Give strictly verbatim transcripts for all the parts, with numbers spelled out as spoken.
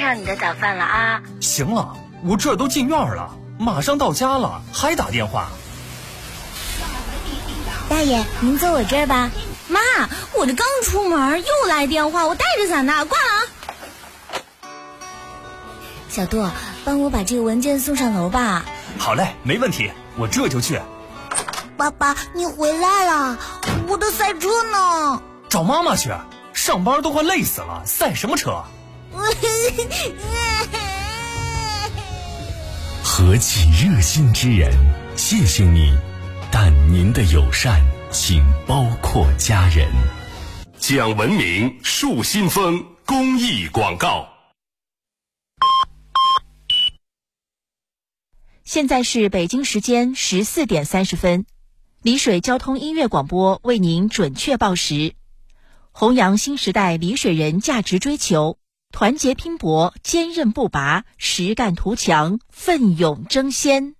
上你的早饭了啊。 行了，我这都进院了，马上到家了，还打电话。 大爷，您坐我这儿吧。 妈，我这刚出门又来电话，我带着伞呢，挂了啊。 小杜，帮我把这个文件送上楼吧。 好嘞，没问题，我这就去。 爸爸，你回来了，我的赛车呢？ 找妈妈去，上班都快累死了，赛什么车？ 何其热心之人，谢谢你，但您的友善请包括家人。 讲文明树新风公益广告。 现在是北京时间十四点三十分，丽水交通音乐广播为您准确报时，弘扬新时代丽水人价值追求，团结拼搏，坚韧不拔，实干图强，奋勇争先。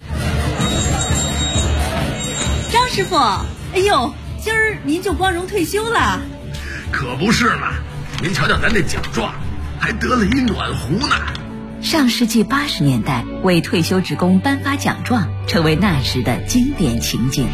张师傅，哎呦，今儿您就光荣退休了？ 可不是嘛，您瞧瞧咱这奖状，还得了一暖壶呢。 上世纪八十年代，为退休职工颁发奖状，成为那时的经典情景。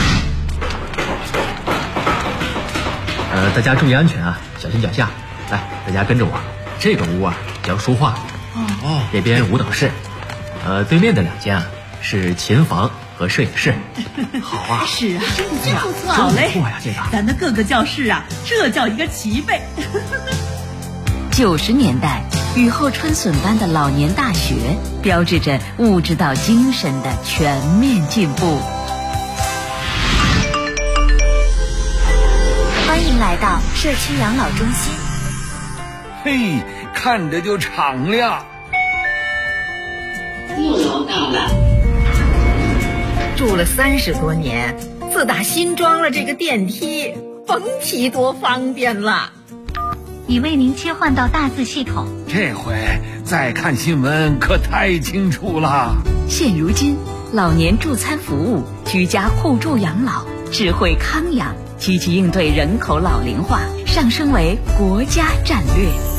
呃，大家注意安全啊，小心脚下。来，大家跟着我，这个屋啊叫书画，哦，这边舞蹈室，呃，对面的两间啊是琴房和摄影室。好啊， 是啊，真不错，好嘞， 不错呀，这个咱的各个教室啊，这叫一个齐备。 九十年代，雨后春笋般的老年大学，标志着物质到精神的全面进步。 欢迎来到社区养老中心。 嘿，看着就敞亮。 六楼到了。 住了三十多年，自打新装了这个电梯，甭提多方便了。 已为您切换到大字系统， 这回再看新闻可太清楚了。 现如今，老年助餐服务、居家互助养老、智慧康养，积极应对人口老龄化，上升为国家战略。